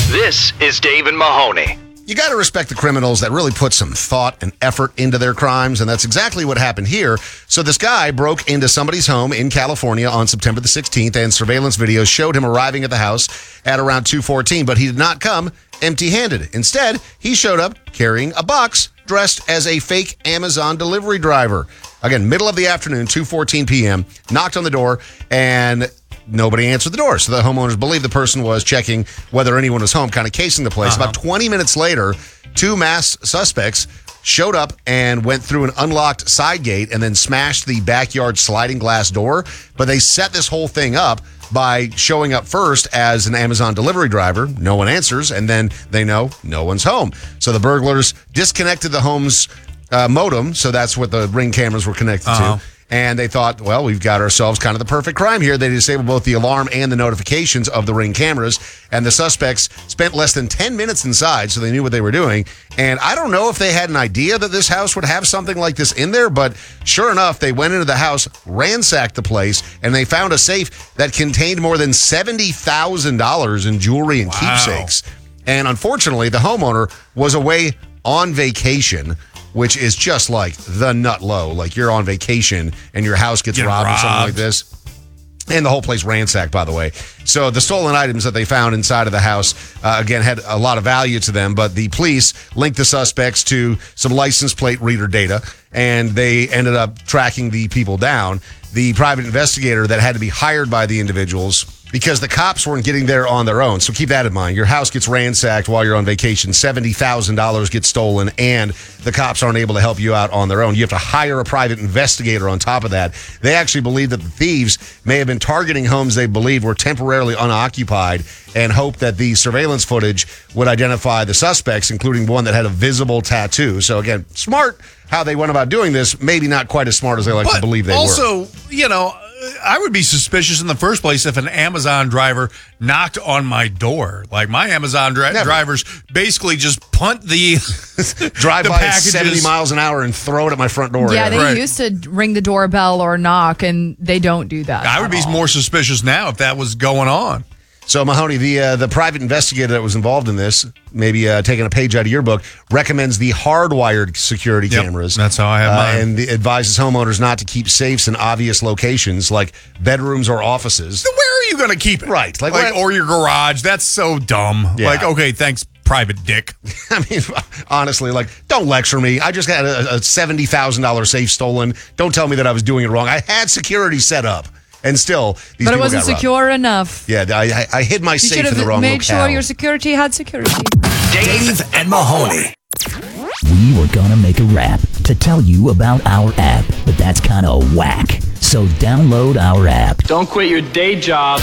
This is Dave and Mahoney. You got to respect the criminals that really put some thought and effort into their crimes, and that's exactly what happened here. So this guy broke into somebody's home in California on September the 16th, and surveillance video showed him arriving at the house at around 2:14, but he did not come empty-handed. Instead, he showed up carrying a box dressed as a fake Amazon delivery driver. Again, middle of the afternoon, 2:14 p.m., knocked on the door, and nobody answered the door. So the homeowners believe the person was checking whether anyone was home, kind of casing the place. About 20 minutes later, two masked suspects showed up and went through an unlocked side gate and then smashed the backyard sliding glass door. But they set this whole thing up by showing up first as an Amazon delivery driver. No one answers, and then they know no one's home. So the burglars disconnected the home's modem, so that's what the Ring cameras were connected to. And they thought, well, we've got ourselves kind of the perfect crime here. They disabled both the alarm and the notifications of the Ring cameras. And the suspects spent less than 10 minutes inside, so they knew what they were doing. And I don't know if they had an idea that this house would have something like this in there, but sure enough, they went into the house, ransacked the place, and they found a safe that contained more than $70,000 in jewelry and keepsakes. And unfortunately, the homeowner was away on vacation, which is just like the nut low. Like you're on vacation and your house gets robbed or something like this. And the whole place ransacked, by the way. So the stolen items that they found inside of the house, again, had a lot of value to them. But the police linked the suspects to some license plate reader data, and they ended up tracking the people down. The private investigator that had to be hired by the individuals, because the cops weren't getting there on their own. So keep that in mind. Your house gets ransacked while you're on vacation. $70,000 gets stolen, and the cops aren't able to help you out on their own. You have to hire a private investigator on top of that. They actually believe that the thieves may have been targeting homes they believe were temporarily unoccupied and hoped that the surveillance footage would identify the suspects, including one that had a visible tattoo. So again, smart how they went about doing this. Maybe not quite as smart as they like to believe they were. Also, you know, I would be suspicious in the first place if an Amazon driver knocked on my door. Like my Amazon drivers basically just punt the drive the by at packages. 70 miles an hour and throw it at my front door. Yeah, they used to ring the doorbell or knock, and they don't do that. I would be more suspicious now if that was going on. So, Mahoney, the private investigator that was involved in this, maybe taking a page out of your book, recommends the hardwired security cameras. That's how I have mine. And advises homeowners not to keep safes in obvious locations like bedrooms or offices. So where are you going to keep it? Right. Like or your garage. That's so dumb. Yeah. Like, okay, thanks, private dick. I mean, honestly, like, don't lecture me. I just got a $70,000 safe stolen. Don't tell me that I was doing it wrong. I had security set up. And still, these but it people wasn't got robbed. secure enough. Yeah, I hid my safe in the wrong made locale. sure your security had security. Dave and Mahoney. We were gonna make a rap to tell you about our app, but that's kind of whack. So download our app. Don't quit your day job.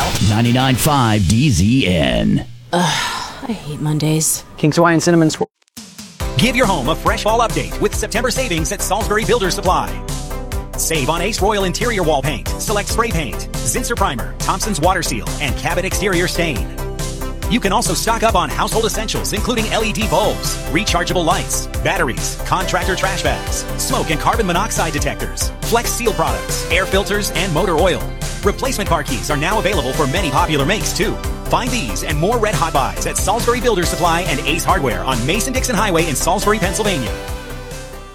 99.5 DZN. I hate Mondays. King's Hawaiian Cinnamon Swirl. Give your home a fresh fall update with September savings at Salisbury Builder Supply. Save on Ace Royal Interior Wall Paint, Select Spray Paint, Zinsser Primer, Thompson's Water Seal, and Cabot Exterior Stain. You can also stock up on household essentials, including LED bulbs, rechargeable lights, batteries, contractor trash bags, smoke and carbon monoxide detectors, Flex Seal products, air filters, and motor oil. Replacement car keys are now available for many popular makes, too. Find these and more red hot buys at Salisbury Builder Supply and Ace Hardware on Mason-Dixon Highway in Salisbury, Pennsylvania.